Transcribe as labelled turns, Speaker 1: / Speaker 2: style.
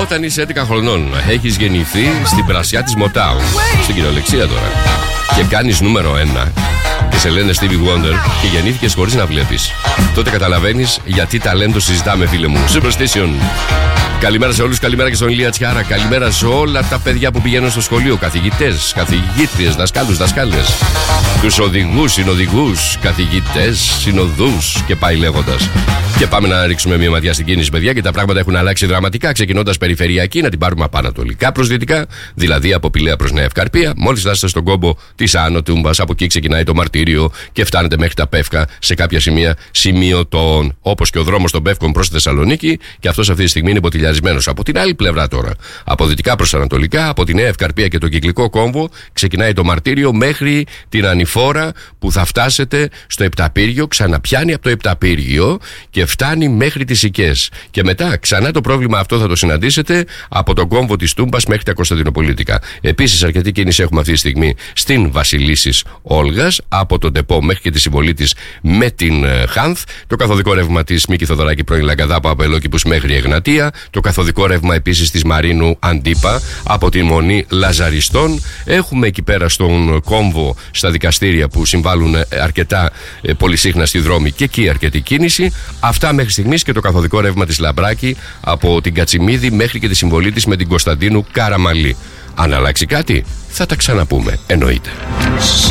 Speaker 1: Όταν είσαι 11 χρονών, έχεις γεννηθεί στην Πρασιά της Motown, στην κυριολεξία τώρα, και κάνεις νούμερο 1 και σε λένε Stevie Wonder και γεννήθηκες χωρίς να βλέπεις, τότε καταλαβαίνεις γιατί ταλέντο συζητάμε, φίλε μου. Superstition. Καλημέρα σε όλους, καλημέρα και στον Ηλία Τσιάρα. Καλημέρα σε όλα τα παιδιά που πηγαίνουν στο σχολείο. Καθηγητές, καθηγήτριες, δασκάλους, δασκάλες. Τους οδηγούς, συνοδηγούς, καθηγητές, συνοδούς και πάει λέγοντας. Και πάμε να ρίξουμε μια ματιά στην κίνηση, παιδιά, και τα πράγματα έχουν αλλάξει δραματικά. Ξεκινώντας περιφερειακή, να την πάρουμε από ανατολικά προς δυτικά, δηλαδή από Πηλαία προς Νέα Ευκαρπία. Μόλις φτάσετε στον κόμπο της Άνω Τούμπας, από εκεί ξεκινάει το μαρτύριο και φτάνετε μέχρι τα Πεύκα σε κάποια σημεία σημείωτων. Όπως και ο δρόμος των Πεύκων προς τη Θεσσαλονίκη, και αυτός αυτή τη στιγμή είναι ποτηλιαρισμένος. Από την άλλη πλευρά τώρα, από δυτικά προς ανατολικά, από τη Νέα Ευκαρπία και το κυκλικό κόμβο, ξεκινάει το μαρτύριο μέχρι την Ανηφόρα που θα φτάσετε στο Επταπύργιο, ξαναπιάνει από το Επταπύργιο και φτάνει μέχρι τις Σικές. Και μετά ξανά το πρόβλημα αυτό θα το συναντήσετε από τον κόμβο της Τούμπας μέχρι τα Κωνσταντινοπολίτικα. Επίσης, αρκετή κίνηση έχουμε αυτή τη στιγμή στην Βασιλίσσης Όλγας, από τον Τεπό μέχρι και τη συμβολή της με την Χάνθ. Το καθοδικό ρεύμα της Μίκη Θοδωράκη πρώην Λαγκαδάπα από Ελόκηπους μέχρι Εγνατία. Το καθοδικό ρεύμα επίσης της Μαρίνου Αντίπα από τη Μονή Λαζαριστών. Έχουμε εκεί πέρα στον κόμβο στα δικαστήρια που συμβάλλουν αρκετά πολυσύχναστοι δρόμοι και εκεί αρκετή κίνηση. Αυτά μέχρι στιγμής, και το καθοδικό ρεύμα της Λαμπράκη από την Κατσιμίδη μέχρι και τη συμβολή της με την Κωνσταντίνου Καραμαλή. Αν αλλάξει κάτι, θα τα ξαναπούμε, εννοείται.